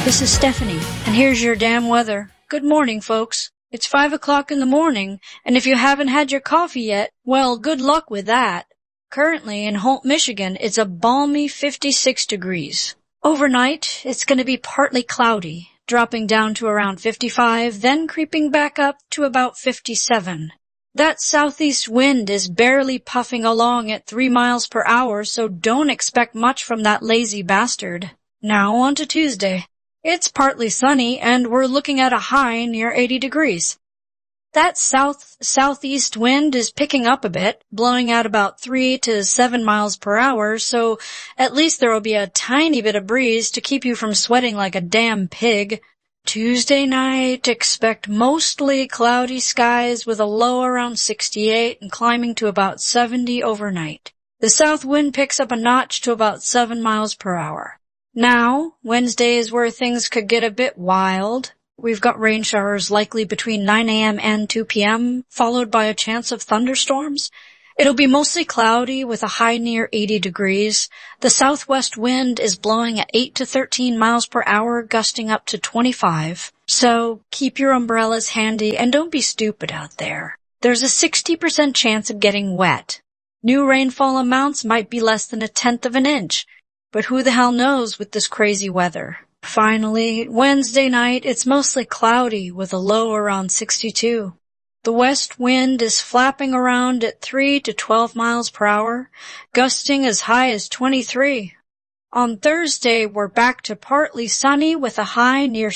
This is Stephanie, and here's your damn weather. Good morning, folks. It's 5 o'clock in the morning, and if you haven't had your coffee yet, well, good luck with that. Currently in Holt, Michigan, it's a balmy 56 degrees. Overnight, it's going to be partly cloudy, dropping down to around 55, then creeping back up to about 57. That southeast wind is barely puffing along at 3 miles per hour, so don't expect much from that lazy bastard. Now on to Tuesday. It's partly sunny, and we're looking at a high near 80 degrees. That southeast wind is picking up a bit, blowing at about 3 to 7 miles per hour, so at least there will be a tiny bit of breeze to keep you from sweating like a damn pig. Tuesday night, expect mostly cloudy skies with a low around 68 and climbing to about 70 overnight. The south wind picks up a notch to about 7 miles per hour. Now, Wednesday is where things could get a bit wild. We've got rain showers likely between 9 a.m. and 2 p.m., followed by a chance of thunderstorms. It'll be mostly cloudy with a high near 80 degrees. The southwest wind is blowing at 8 to 13 miles per hour, gusting up to 25. So keep your umbrellas handy and don't be stupid out there. There's a 60% chance of getting wet. New rainfall amounts might be less than 1/10 of an inch, but who the hell knows with this crazy weather. Finally, Wednesday night, it's mostly cloudy with a low around 62. The west wind is flapping around at 3 to 12 miles per hour, gusting as high as 23. On Thursday, we're back to partly sunny with a high near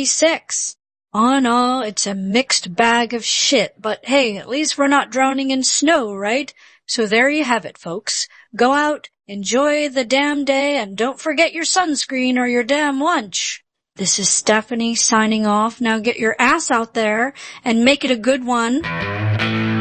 76. All in all, it's a mixed bag of shit, but hey, at least we're not drowning in snow, right? So there you have it, folks. Go out, enjoy the damn day, and don't forget your sunscreen or your damn lunch. This is Stephanie signing off. Now get your ass out there and make it a good one.